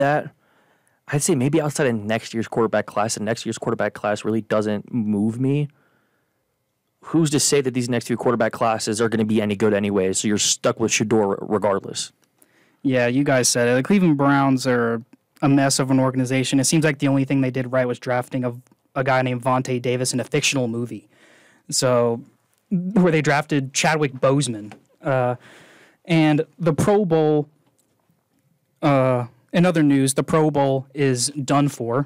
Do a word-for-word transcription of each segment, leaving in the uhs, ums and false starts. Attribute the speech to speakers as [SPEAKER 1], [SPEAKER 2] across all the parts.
[SPEAKER 1] that. I'd say maybe outside of next year's quarterback class, and next year's quarterback class really doesn't move me. Who's to say that these next two quarterback classes are going to be any good anyway? So you're stuck with Shedeur regardless.
[SPEAKER 2] Yeah, you guys said it. The Cleveland Browns are a mess of an organization. It seems like the only thing they did right was drafting a, a guy named Vontae Davis in a fictional movie. So, where they drafted Chadwick Boseman. Uh, and the Pro Bowl, uh, in other news, the Pro Bowl is done for,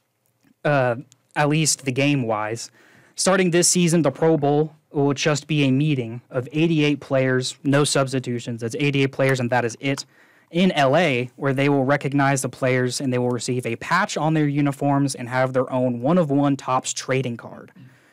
[SPEAKER 2] uh, at least the game-wise. Starting this season, the Pro Bowl will just be a meeting of eighty-eight players, no substitutions. That's eighty-eight players, and that is it. In L A, where they will recognize the players and they will receive a patch on their uniforms and have their own one-of-one Topps trading card.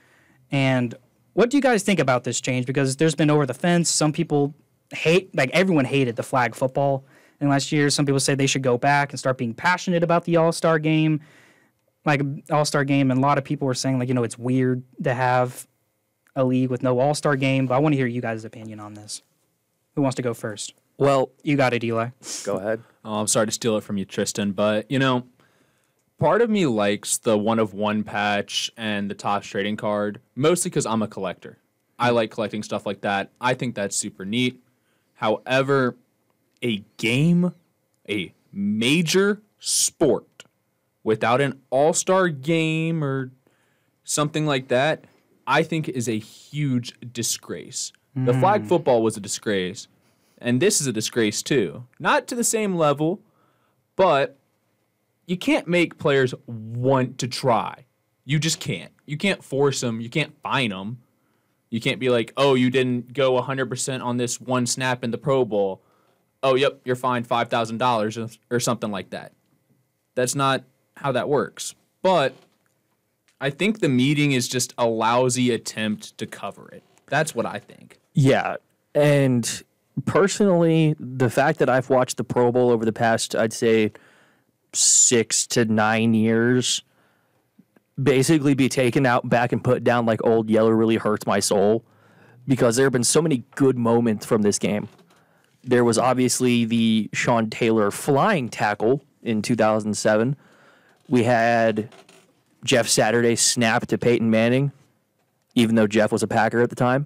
[SPEAKER 2] And what do you guys think about this change? Because there's been over the fence. Some people hate, like everyone hated the flag football in last year. Some people say they should go back and start being passionate about the All-Star game. Like All-Star game, and a lot of people were saying, like, you know, it's weird to have a league with no All-Star game, but I want to hear you guys' opinion on this. Who wants to go first?
[SPEAKER 1] Well,
[SPEAKER 2] you got it, Eli.
[SPEAKER 1] Go ahead.
[SPEAKER 3] Oh, I'm sorry to steal it from you, Tristan, but, you know, part of me likes the one-of-one patch and the Topps trading card, mostly because I'm a collector. I like collecting stuff like that. I think that's super neat. However, a game, a major sport, without an all-star game or something like that, I think is a huge disgrace. Mm. The flag football was a disgrace, and this is a disgrace too. Not to the same level, but you can't make players want to try. You just can't. You can't force them. You can't fine them. You can't be like, oh, you didn't go one hundred percent on this one snap in the Pro Bowl. Oh, yep, you're fined five thousand dollars or something like that. That's not how that works. But I think the meeting is just a lousy attempt to cover it. That's what I think.
[SPEAKER 1] Yeah. And personally, the fact that I've watched the Pro Bowl over the past, I'd say, six to nine years, basically be taken out back and put down like old yellow really hurts my soul, because there have been so many good moments from this game. There was obviously the Sean Taylor flying tackle in two thousand seven. We had Jeff Saturday snap to Peyton Manning, even though Jeff was a Packer at the time.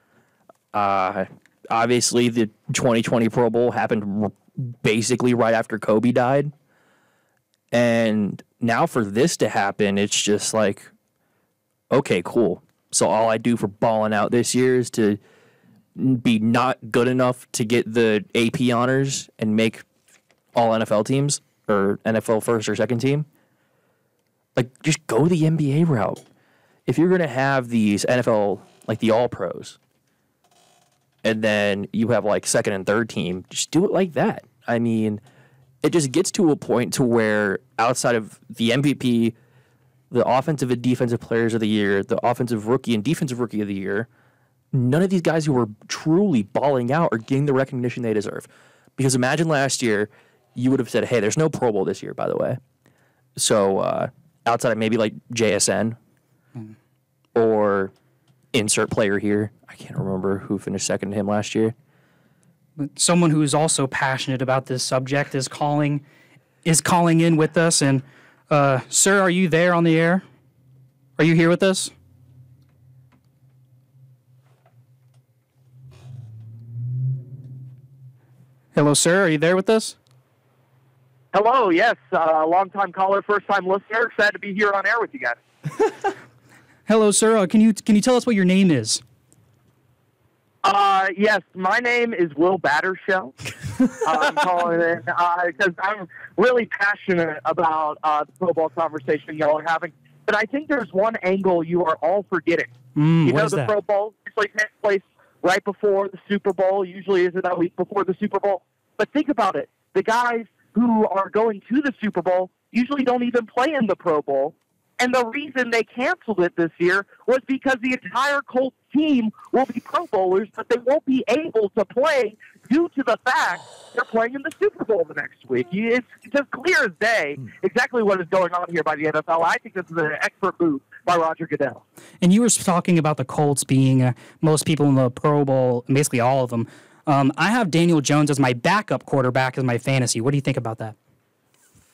[SPEAKER 1] Uh, obviously, the twenty twenty Pro Bowl happened r- basically right after Kobe died. And now for this to happen, it's just like, okay, cool. So all I do for balling out this year is to be not good enough to get the A P honors and make all N F L teams or N F L first or second team. Like, just go the N B A route. If you're going to have these N F L, like the All-Pros, and then you have, like, second and third team, just do it like that. I mean, it just gets to a point to where outside of the M V P, the offensive and defensive players of the year, the offensive rookie and defensive rookie of the year, none of these guys who are truly balling out are getting the recognition they deserve. Because imagine last year, you would have said, hey, there's no Pro Bowl this year, by the way. So, uh... outside of maybe like J S N mm. or insert player here. I can't remember who finished second to him last year.
[SPEAKER 2] Someone who is also passionate about this subject is calling is calling in with us. And, uh, sir, are you there on the air? Are you here with us? Hello, sir. Are you there with us?
[SPEAKER 4] Hello, yes, uh, long-time caller, first-time listener. Excited to be here on air with you guys.
[SPEAKER 2] Hello, sir. Uh, can you can you tell us what your name is?
[SPEAKER 4] Uh, yes, my name is Will Battershell. uh, I'm calling in because uh, I'm really passionate about uh, the Pro Bowl conversation y'all are having. But I think there's one angle you are all forgetting.
[SPEAKER 2] Mm,
[SPEAKER 4] you
[SPEAKER 2] what
[SPEAKER 4] know,
[SPEAKER 2] is
[SPEAKER 4] the
[SPEAKER 2] that?
[SPEAKER 4] Pro Bowl usually takes place right before the Super Bowl. Usually is it a week before the Super Bowl? But think about it. The guys who are going to the Super Bowl usually don't even play in the Pro Bowl. And the reason they canceled it this year was because the entire Colts team will be Pro Bowlers, but they won't be able to play due to the fact they're playing in the Super Bowl the next week. It's just clear as day exactly what is going on here by the N F L. I think this is an expert move by Roger Goodell.
[SPEAKER 2] And you were talking about the Colts being uh, most people in the Pro Bowl, basically all of them. Um, I have Daniel Jones as my backup quarterback as my fantasy. What do you think about that?